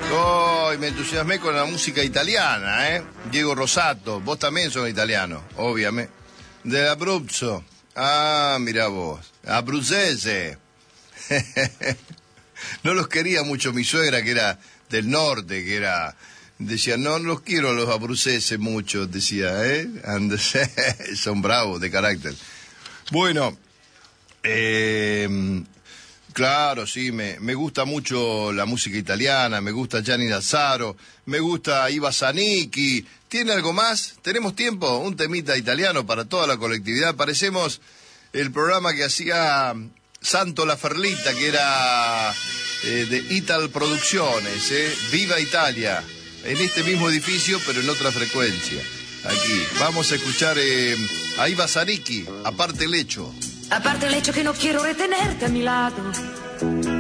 Oh, me entusiasmé con la música italiana, ¿eh? Diego Rosato, vos también sos italiano, obviamente. Del Abruzzo. Ah, mirá vos. Abruzzese. No los quería mucho mi suegra, que era del norte, que era... Decía, no los quiero los abruceses mucho, decía, ¿eh? Son bravos de carácter. Bueno, claro, sí, me gusta mucho la música italiana, me gusta Gianni Dazzaro, me gusta Iva Zanicchi. ¿Tiene algo más? ¿Tenemos tiempo? Un temita italiano para toda la colectividad. Parecemos el programa que hacía Santo La Ferlita, que era de Ital Producciones, Viva Italia, en este mismo edificio, pero en otra frecuencia. Aquí, vamos a escuchar a Iva Zanicchi, Aparte el hecho. Aparte el hecho que no quiero retenerte a mi lado,